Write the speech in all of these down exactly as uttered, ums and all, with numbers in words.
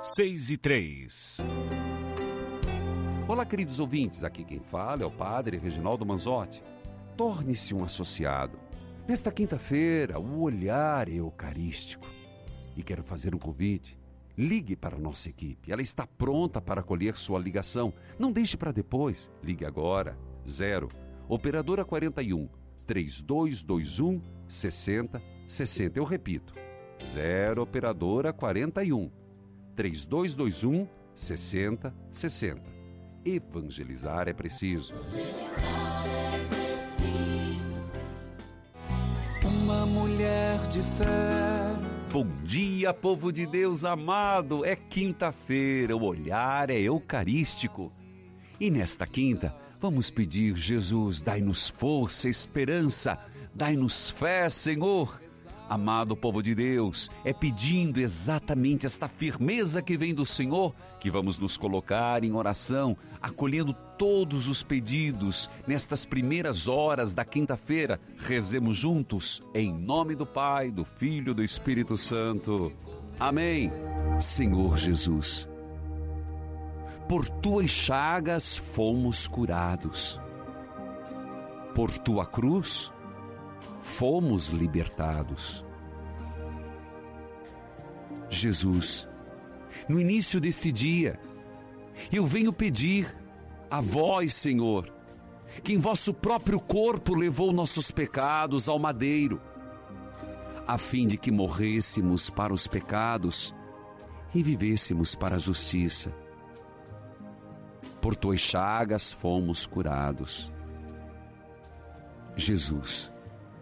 seis e três. Olá, queridos ouvintes, aqui quem fala é o Padre Reginaldo Manzotti. Torne-se um associado. Nesta quinta-feira, o olhar é eucarístico. E quero fazer um convite. Ligue para a nossa equipe. Ela está pronta para acolher sua ligação. Não deixe para depois. Ligue agora. Zero. Operadora quarenta e um, trinta e dois vinte e um, sessenta, sessenta. Eu repito. Zero. Operadora quarenta e um, trinta e dois vinte e um, sessenta, sessenta. Evangelizar é preciso. Uma mulher de fé. Bom dia, povo de Deus amado. É quinta-feira, o olhar é eucarístico. E nesta quinta, vamos pedir: Jesus, dai-nos força, esperança, dai-nos fé, Senhor. Amado povo de Deus, é pedindo exatamente esta firmeza que vem do Senhor que vamos nos colocar em oração, acolhendo todos os pedidos nestas primeiras horas da quinta-feira. Rezemos juntos, em nome do Pai, do Filho e do Espírito Santo. Amém. Senhor Jesus, por tuas chagas fomos curados. Por tua cruz fomos libertados. Jesus, no início deste dia, eu venho pedir a vós, Senhor, que em vosso próprio corpo levou nossos pecados ao madeiro, a fim de que morrêssemos para os pecados e vivêssemos para a justiça. Por tuas chagas fomos curados. Jesus,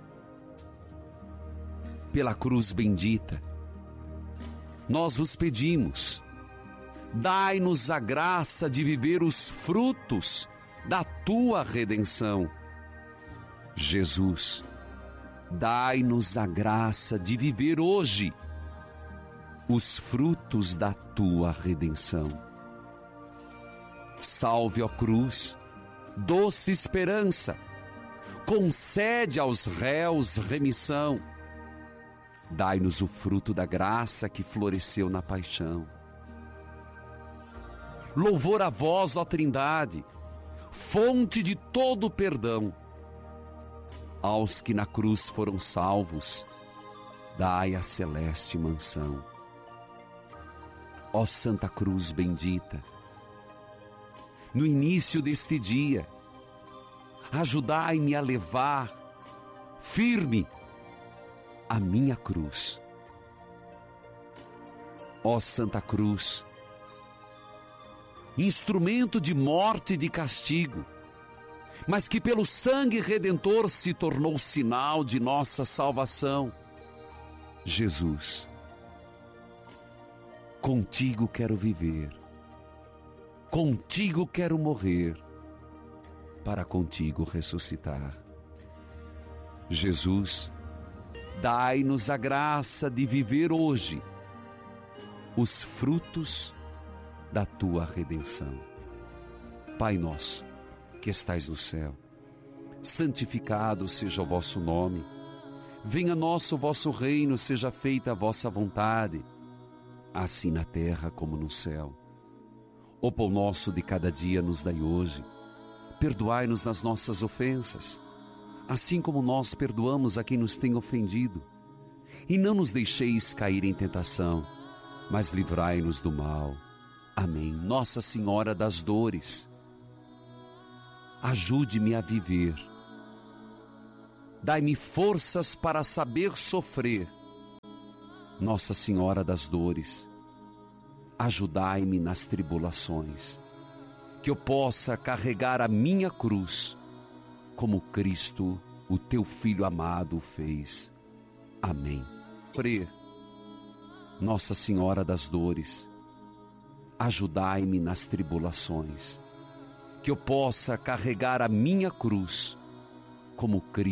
pela cruz bendita, nós vos pedimos, dai-nos a graça de viver os frutos da tua redenção. Jesus, dai-nos a graça de viver hoje os frutos da tua redenção. Salve, ó cruz, doce esperança, concede aos réus remissão. Dai-nos o fruto da graça que floresceu na paixão. Louvor a vós, ó Trindade, fonte de todo o perdão. Aos que na cruz foram salvos, dai a celeste mansão. Ó Santa Cruz bendita, no início deste dia, ajudai-me a levar firme a minha cruz. Ó Santa Cruz, instrumento de morte e de castigo, mas que pelo sangue redentor se tornou sinal de nossa salvação. Jesus, contigo quero viver, contigo quero morrer, para contigo ressuscitar. Jesus, dai-nos a graça de viver hoje os frutos da tua redenção. Pai nosso, que estais no céu, santificado seja o vosso nome. Venha a nós o vosso reino, seja feita a vossa vontade, assim na terra como no céu. O pão nosso de cada dia nos dai hoje. Perdoai-nos nas nossas ofensas, assim como nós perdoamos a quem nos tem ofendido. E não nos deixeis cair em tentação, mas livrai-nos do mal. Amém. Nossa Senhora das Dores, ajude-me a viver. Dai-me forças para saber sofrer. Nossa Senhora das Dores, ajudai-me nas tribulações, que eu possa carregar a minha cruz, como Cristo, o teu Filho amado, fez. Amém. Crer. Nossa Senhora das Dores, ajudai-me nas tribulações, que eu possa carregar a minha cruz, como Cristo.